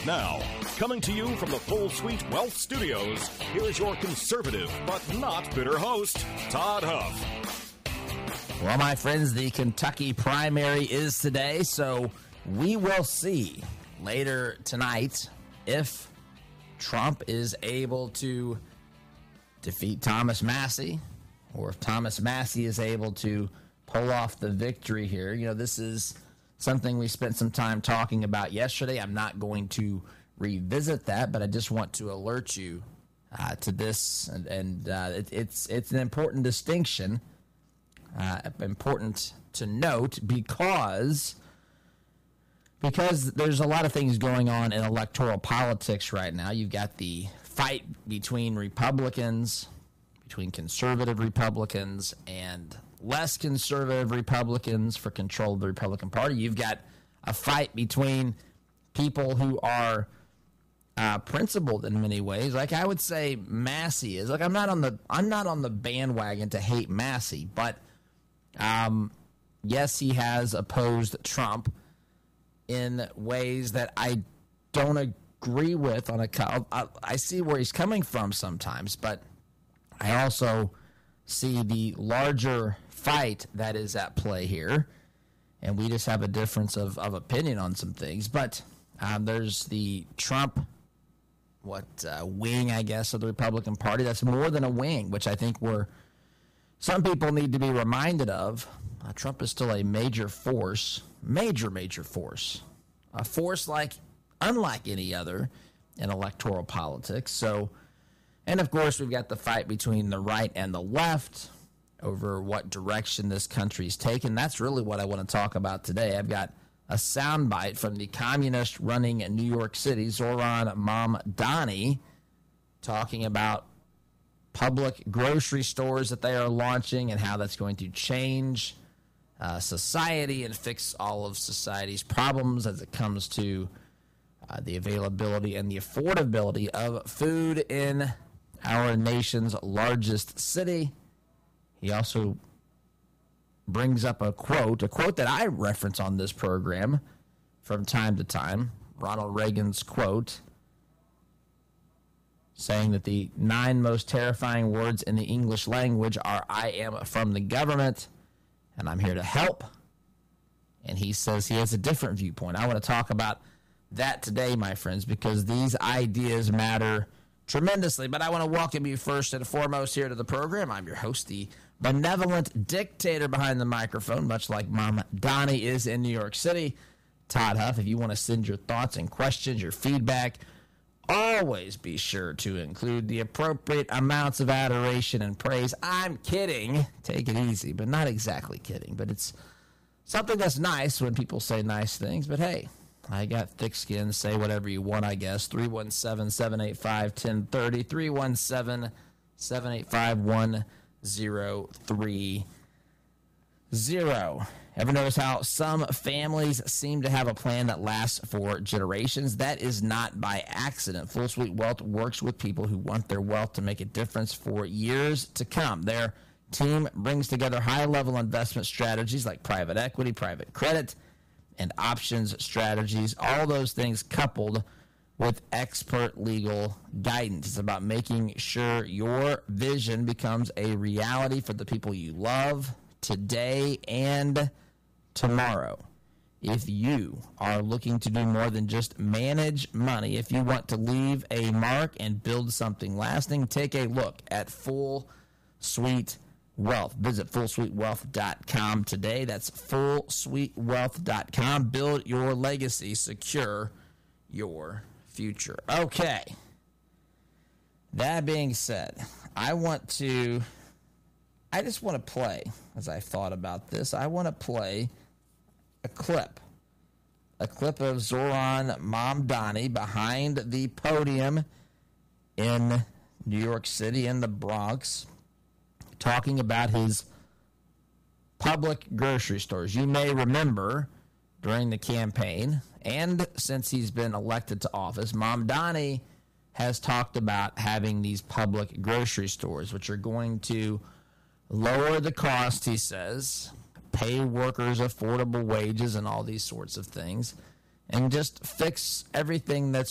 Now, coming to you from the Full Suite Wealth Studios, here is your conservative but not bitter host, Todd Huff. Well, my friends, the Kentucky primary is today, so we will see later tonight if Trump is able to defeat Thomas Massie or if Thomas Massie is able to pull off the victory here. You know, this is something we spent some time talking about yesterday. I'm not going to revisit that, but I just want to alert you to this, and it's an important distinction, important to note because there's a lot of things going on in electoral politics right now. You've got the fight between Republicans, between conservative Republicans and less conservative Republicans for control of the Republican Party. You've got a fight between people who are principled in many ways. Like I would say Massie is. Like I'm not on the bandwagon to hate Massie, but yes, he has opposed Trump in ways that I don't agree with. I see where he's coming from sometimes, but I also see the larger fight that is at play here, and we just have a difference of opinion on some things. But there's the Trump wing, I guess, of the Republican Party. That's more than a wing, which I think some people need to be reminded of. Trump is still a major force, major force, a force unlike any other in electoral politics. So, and of course, we've got the fight between the right and the left over what direction this country's taken. That's really what I want to talk about today. I've got a soundbite from the communist running in New York City, Zohran Mamdani, talking about public grocery stores that they are launching and how that's going to change society and fix all of society's problems as it comes to the availability and the affordability of food in our nation's largest city. He also brings up a quote that I reference on this program from time to time, Ronald Reagan's quote, saying that the 9 most terrifying words in the English language are, "I am from the government, and I'm here to help." And he says he has a different viewpoint. I want to talk about that today, my friends, because these ideas matter tremendously. But I want to welcome you first and foremost here to the program. I'm your host, the benevolent dictator behind the microphone, much like Mamdani is in New York City, Todd Huff. If you want to send your thoughts and questions, your feedback, always be sure to include the appropriate amounts of adoration and praise. I'm kidding. Take it easy, but not exactly kidding. But it's something that's nice when people say nice things. But hey, I got thick skin. Say whatever you want, I guess. 317-785-1030. 317-785-1030. Ever notice how some families seem to have a plan that lasts for generations? That is not by accident. Full Suite Wealth works with people who want their wealth to make a difference for years to come. Their team brings together high-level investment strategies like private equity, private credit, and options strategies. All those things coupled with expert legal guidance. It's about making sure your vision becomes a reality for the people you love today and tomorrow. If you are looking to do more than just manage money, if you want to leave a mark and build something lasting, take a look at Full Suite Wealth. Visit FullSuiteWealth.com today. That's FullSuiteWealth.com. Build your legacy. Secure your future. Okay. That being said, I just want to play, as I thought about this, I want to play a clip of Zohran Mamdani behind the podium in New York City, in the Bronx, talking about his public grocery stores. You may remember during the campaign, and since he's been elected to office, Mamdani has talked about having these public grocery stores, which are going to lower the cost, he says, pay workers affordable wages and all these sorts of things, and just fix everything that's